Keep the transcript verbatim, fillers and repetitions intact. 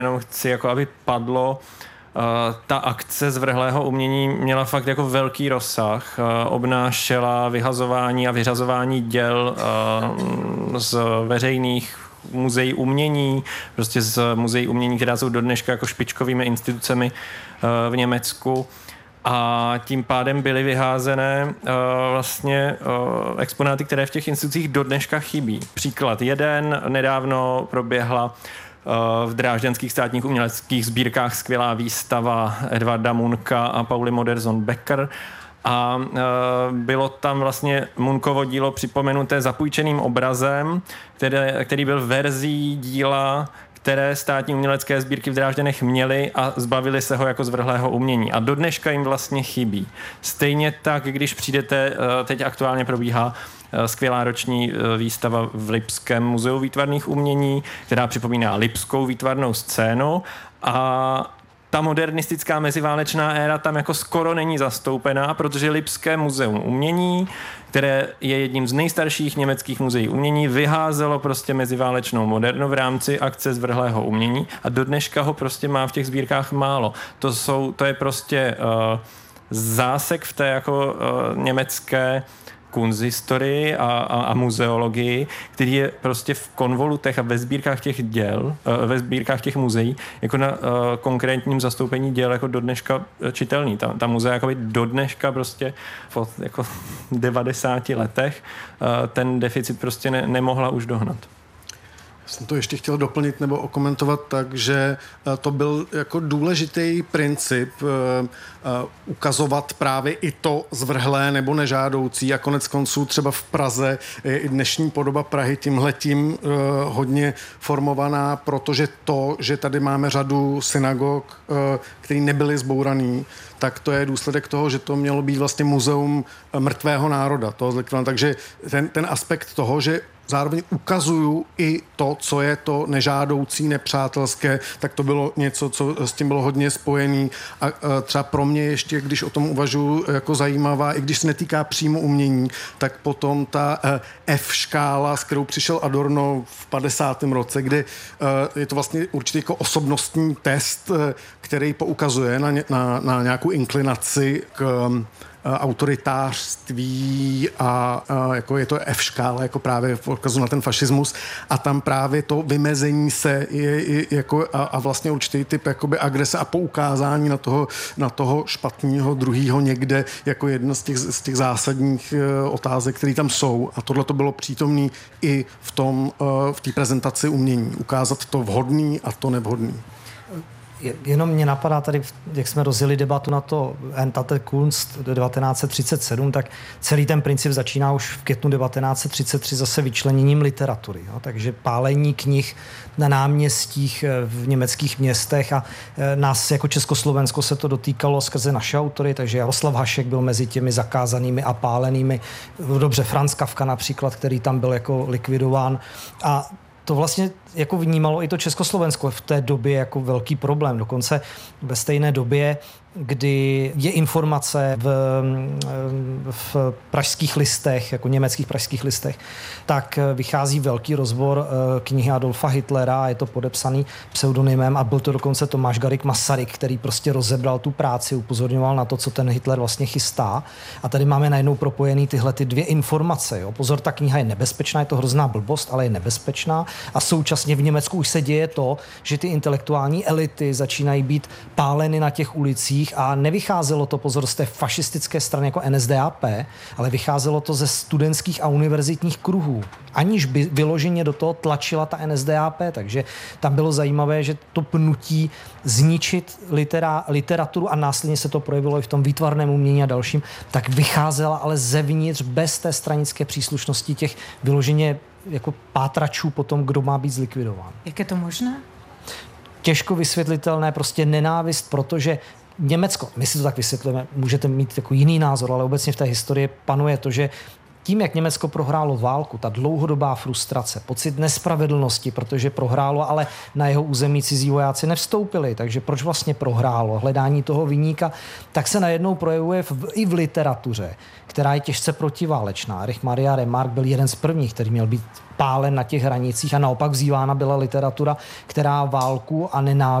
jenom chci, jako aby padlo, Uh, ta akce zvrhlého umění měla fakt jako velký rozsah. Uh, obnášela vyhazování a vyřazování děl uh, z veřejných muzeí umění, prostě z muzeí umění, která jsou do dneška jako špičkovými institucemi uh, v Německu. A tím pádem byly vyházené uh, vlastně uh, exponáty, které v těch institucích do dneška chybí. Příklad jeden, nedávno proběhla v drážďanských státních uměleckých sbírkách skvělá výstava Edvarda Munka a Pauly Modersohn-Becker a bylo tam vlastně Munkovo dílo připomenuté zapůjčeným obrazem, které, který byl verzí díla, které státní umělecké sbírky v Drážďanech měly a zbavili se ho jako zvrhlého umění. A do dneška jim vlastně chybí. Stejně tak, když přijdete, teď aktuálně probíhá skvělá roční výstava v Lipském muzeu výtvarných umění, která připomíná lipskou výtvarnou scénu a ta modernistická meziválečná éra tam jako skoro není zastoupená, protože Lipské muzeum umění, které je jedním z nejstarších německých muzeí umění, vyházelo prostě meziválečnou modernu v rámci akce zvrhlého umění a do dneška ho prostě má v těch sbírkách málo. To jsou, to je prostě uh, zásek v té jako uh, německé kunsthistorii a, a, a muzeologii, který je prostě v konvolutech a ve sbírkách těch děl, ve sbírkách těch muzeí, jako na uh, konkrétním zastoupení děl jako do dneška čitelný. Ta, ta muzea jako do dneška prostě po jako devadesáti letech uh, ten deficit prostě ne, nemohla už dohnat. Jsem to ještě chtěl doplnit nebo okomentovat tak, že to byl jako důležitý princip uh, uh, ukazovat právě i to zvrhlé nebo nežádoucí a konec konců třeba v Praze je i dnešní podoba Prahy tímhletím uh, hodně formovaná, protože to, že tady máme řadu synagog, uh, které nebyly zbouraný, tak to je důsledek toho, že to mělo být vlastně muzeum mrtvého národa. Toho, takže ten, ten aspekt toho, že zároveň ukazuju i to, co je to nežádoucí, nepřátelské, tak to bylo něco, co s tím bylo hodně spojený. A, a třeba pro mě ještě, když o tom uvažuji, jako zajímavá, i když se netýká přímo umění, tak potom ta F škála, s kterou přišel Adorno v padesátém roce, kde je to vlastně určitě jako osobnostní test, který poukazuje na, na, na nějakou inklinaci k autoritářství a, a jako je to F škála, jako právě v odkazu na ten fašismus a tam právě to vymezení se je, je jako a, a vlastně určitý typ jakoby agrese a poukázání na toho, na toho špatného druhýho někde jako jedna z těch, z těch zásadních uh, otázek, které tam jsou a tohle to bylo přítomné i v tom, uh, v té prezentaci umění. Ukázat to vhodný a to nevhodný. Jenom mě napadá tady, jak jsme rozjeli debatu na to Entate Kunst devatenáct set třicet sedm, tak celý ten princip začíná už v květnu devatenáct set třicet tři zase vyčleněním literatury. Jo? Takže pálení knih na náměstích v německých městech a nás jako Československo se to dotýkalo skrze naše autory, takže Jaroslav Hašek byl mezi těmi zakázanými a pálenými. Dobře, Franz Kafka například, který tam byl jako likvidován a to vlastně jako vnímalo i to Československo v té době jako velký problém. Dokonce ve stejné době, kdy je informace v, v pražských listech, jako německých pražských listech, tak vychází velký rozbor knihy Adolfa Hitlera, je to podepsaný pseudonymem a byl to dokonce Tomáš Garrigue Masaryk, který prostě rozebral tu práci, upozorňoval na to, co ten Hitler vlastně chystá. A tady máme najednou propojený tyhle ty dvě informace. Jo. Pozor, ta kniha je nebezpečná, je to hrozná blbost, ale je nebezpečná a současně v Německu už se děje to, že ty intelektuální elity začínají být páleny na těch ulicích a nevycházelo to, pozor, z té fašistické strany jako N S D A P, ale vycházelo to ze studentských a univerzitních kruhů, aniž by vyloženě do toho tlačila ta N S D A P, takže tam bylo zajímavé, že to pnutí zničit litera, literaturu a následně se to projevilo i v tom výtvarném umění a dalším, tak vycházela ale zevnitř bez té stranické příslušnosti těch vyloženě jako pátračů potom, kdo má být zlikvidován. Jak je to možné? Těžko vysvětlitelné, prostě nenávist, protože Německo, my si to tak vysvětlujeme, můžete mít jako jiný názor, ale obecně v té historii panuje to, že tím, jak Německo prohrálo válku, ta dlouhodobá frustrace, pocit nespravedlnosti, protože prohrálo, ale na jeho území cizí vojáci nevstoupili, takže proč vlastně prohrálo? Hledání toho viníka, tak se najednou projevuje v, i v literatuře, která je těžce protiválečná. Erich Maria Remarque byl jeden z prvních, který měl být pálen na těch hranicích a naopak vzývána byla literatura, která válku a nenávist